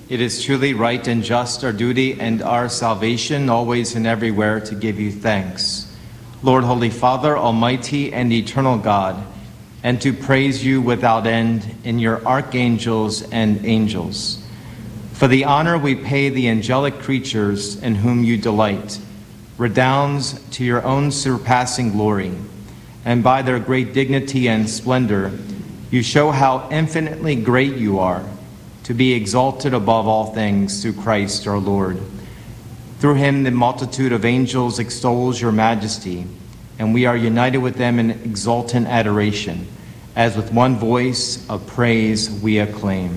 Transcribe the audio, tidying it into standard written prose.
It is truly right and just, our duty and our salvation, always and everywhere to give you thanks, Lord, Holy Father, Almighty and eternal God, and to praise you without end in your archangels and angels. For the honor we pay the angelic creatures in whom you delight redounds to your own surpassing glory, and by their great dignity and splendor, you show how infinitely great you are, to be exalted above all things through Christ our Lord. Through him the multitude of angels extols your majesty, and we are united with them in exultant adoration, as with one voice of praise we acclaim.